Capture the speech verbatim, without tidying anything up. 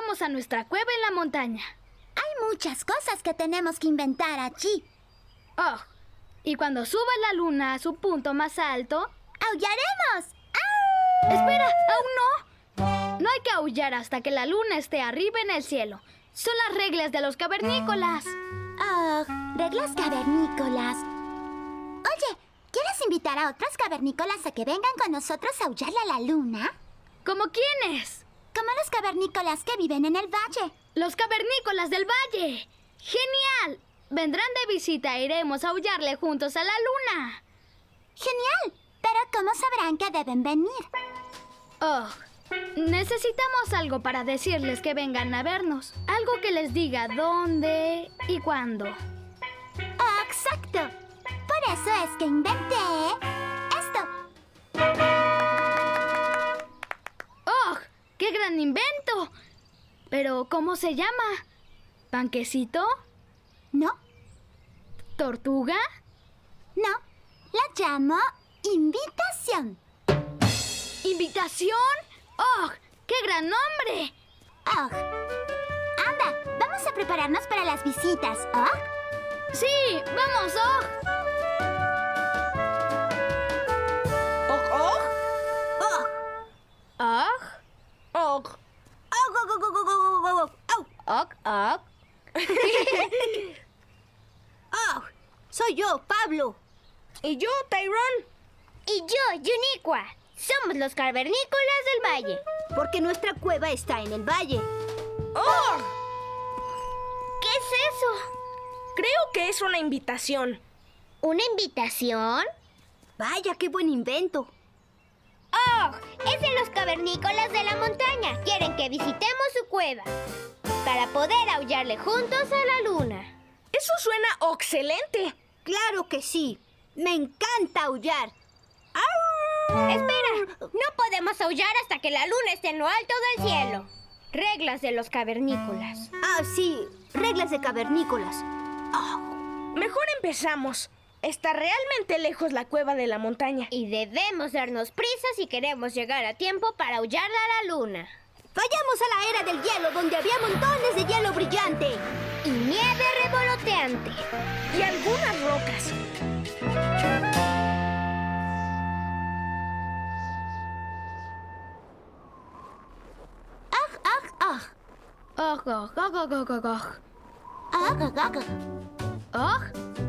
vamos a nuestra cueva en la montaña. Hay muchas cosas que tenemos que inventar allí. Oh, y cuando suba la luna a su punto más alto... ¡Aullaremos! ¡Au! ¡Espera! ¡Aún no! No hay que aullar hasta que la luna esté arriba en el cielo. Son las reglas de los cavernícolas. Oh, reglas cavernícolas. Oye, ¿quieres invitar a otros cavernícolas a que vengan con nosotros a aullarle a la luna? ¿Cómo quiénes? Como los cavernícolas que viven en el valle. ¡Los cavernícolas del valle! ¡Genial! Vendrán de visita e iremos a aullarle juntos a la luna. ¡Genial! Pero ¿cómo sabrán que deben venir? Oh, necesitamos algo para decirles que vengan a vernos. Algo que les diga dónde y cuándo. Oh, exacto. Por eso es que inventé esto. ¡Oh! ¡Qué gran invento! Pero, ¿cómo se llama? ¿Panquecito? No. ¿Tortuga? No. La llamo invitación. ¿Invitación? ¡Oh! ¡Qué gran nombre! Oh. Anda, vamos a prepararnos para las visitas, ¿oh? ¡Sí! ¡Vamos, Oh! ¿Og, og? ¿Oh? Og. ¡Oh, oh, oh, oh, oh, oh, oh, oh! ¿Ok, ok? ¡Oh! Soy yo, Pablo. ¿Y yo, Tyrone? Y yo, Yuniqua. Somos los cavernícolas del valle. Porque nuestra cueva está en el valle. ¡Oh! ¿Qué es eso? Creo que es una invitación. ¿Una invitación? Vaya, qué buen invento. ¡Oh! Es de los cavernícolas de la montaña. Quieren que visitemos su cueva para poder aullarle juntos a la luna. Eso suena excelente. Claro que sí. Me encanta aullar. Espera, no podemos aullar hasta que la luna esté en lo alto del cielo. Reglas de los cavernícolas. Ah, sí. Reglas de cavernícolas. Mejor empezamos. Está realmente lejos la cueva de la montaña. Y debemos darnos prisa si queremos llegar a tiempo para aullarle a la luna. Vayamos a la era del hielo, donde había montones de hielo brillante. Y nieve revoloteante. Y algunas rocas. ¡Ah, ah, ah! ¡Oh, oh, oh, oh, oh, oh, oh! ¡Ah, ah, ah! ¿Oh?